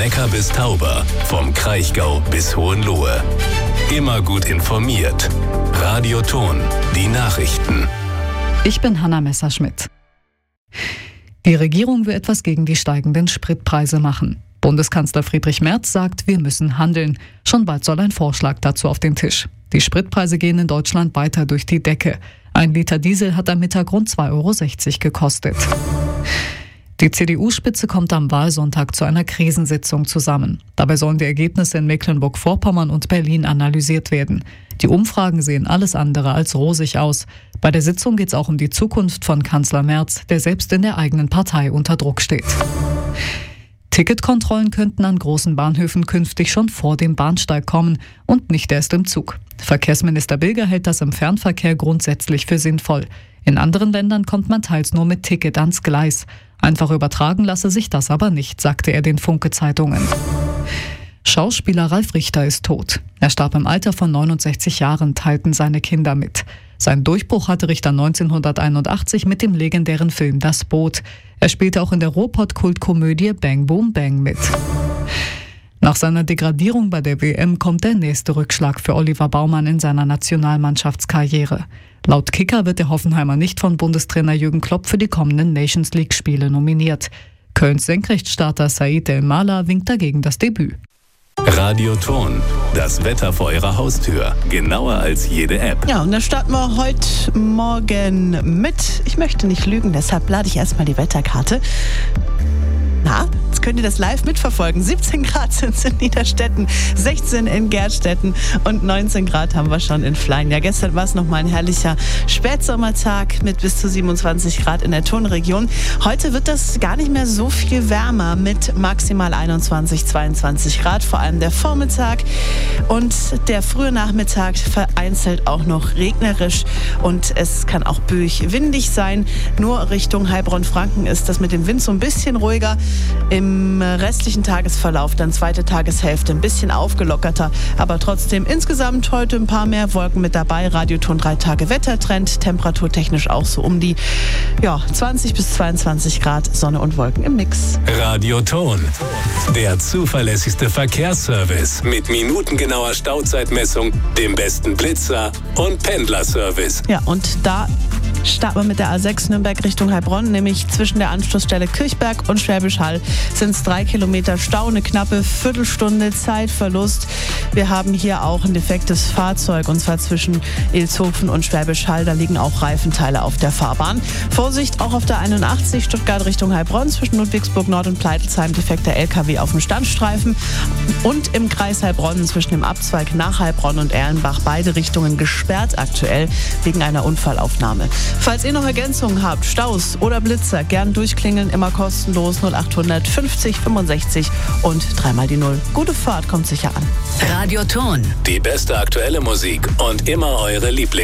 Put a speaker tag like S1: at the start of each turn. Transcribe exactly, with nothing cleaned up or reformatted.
S1: Neckar bis Tauber, vom Kraichgau bis Hohenlohe. Immer gut informiert. Radio Thon, die Nachrichten.
S2: Ich bin Hanna Messerschmidt. Die Regierung will etwas gegen die steigenden Spritpreise machen. Bundeskanzler Friedrich Merz sagt, wir müssen handeln. Schon bald soll ein Vorschlag dazu auf den Tisch. Die Spritpreise gehen in Deutschland weiter durch die Decke. Ein Liter Diesel hat am Mittag rund zwei Euro sechzig gekostet. Die C D U-Spitze kommt am Wahlsonntag zu einer Krisensitzung zusammen. Dabei sollen die Ergebnisse in Mecklenburg-Vorpommern und Berlin analysiert werden. Die Umfragen sehen alles andere als rosig aus. Bei der Sitzung geht es auch um die Zukunft von Kanzler Merz, der selbst in der eigenen Partei unter Druck steht. Ticketkontrollen könnten an großen Bahnhöfen künftig schon vor dem Bahnsteig kommen und nicht erst im Zug. Verkehrsminister Bilger hält das im Fernverkehr grundsätzlich für sinnvoll. In anderen Ländern kommt man teils nur mit Ticket ans Gleis. Einfach übertragen lasse sich das aber nicht, sagte er den Funke-Zeitungen. Schauspieler Ralf Richter ist tot. Er starb im Alter von neunundsechzig Jahren, teilten seine Kinder mit. Seinen Durchbruch hatte Richter neunzehnhunderteinundachtzig mit dem legendären Film Das Boot. Er spielte auch in der Ruhrpott-Kultkomödie Bang Boom Bang mit. Nach seiner Degradierung bei der W M kommt der nächste Rückschlag für Oliver Baumann in seiner Nationalmannschaftskarriere. Laut Kicker wird der Hoffenheimer nicht von Bundestrainer Jürgen Klopp für die kommenden Nations League-Spiele nominiert. Kölns Senkrechtstarter Said El-Mala winkt dagegen das Debüt.
S1: Radio Thon, das Wetter vor Ihrer Haustür, genauer als jede App.
S3: Ja, und da starten wir heute Morgen mit. Ich möchte nicht lügen, deshalb lade ich erstmal die Wetterkarte. Na, jetzt könnt ihr das live mitverfolgen. siebzehn Grad sind es in Niederstetten, sechzehn in Gerstetten und neunzehn Grad haben wir schon in Flein. Ja, gestern war es nochmal ein herrlicher Spätsommertag mit bis zu siebenundzwanzig Grad in der Thonregion. Heute wird das gar nicht mehr so viel wärmer mit maximal einundzwanzig, zweiundzwanzig Grad, vor allem der Vormittag und der frühe Nachmittag vereinzelt auch noch regnerisch und es kann auch böig windig sein. Nur Richtung Heilbronn-Franken ist das mit dem Wind so ein bisschen ruhiger. Im restlichen Tagesverlauf, dann zweite Tageshälfte, ein bisschen aufgelockerter, aber trotzdem insgesamt heute ein paar mehr Wolken mit dabei. Radio Thon drei Tage Wettertrend, temperaturtechnisch auch so um die ja, zwanzig bis zweiundzwanzig Grad, Sonne und Wolken im Mix.
S1: Radio Thon, der zuverlässigste Verkehrsservice mit minutengenauer Stauzeitmessung, dem besten Blitzer und Pendlerservice.
S3: Ja, und da starten wir mit der A sechs Nürnberg Richtung Heilbronn, nämlich zwischen der Anschlussstelle Kirchberg und Schwäbisch Hall sind es drei Kilometer Stau, eine knappe Viertelstunde Zeitverlust. Wir haben hier auch ein defektes Fahrzeug und zwar zwischen Ilshofen und Schwäbisch Hall, da liegen auch Reifenteile auf der Fahrbahn. Vorsicht auch auf der einundachtzig Stuttgart Richtung Heilbronn zwischen Ludwigsburg Nord und Pleitelsheim, defekter L K W auf dem Standstreifen und im Kreis Heilbronn zwischen dem Abzweig nach Heilbronn und Erlenbach beide Richtungen gesperrt aktuell wegen einer Unfallaufnahme. Falls ihr noch Ergänzungen habt, Staus oder Blitzer, gern durchklingeln, immer kostenlos null achthundert fünfzig fünfundsechzig und dreimal die Null. Gute Fahrt kommt sicher an.
S1: Radio Thon, die beste aktuelle Musik und immer eure Lieblings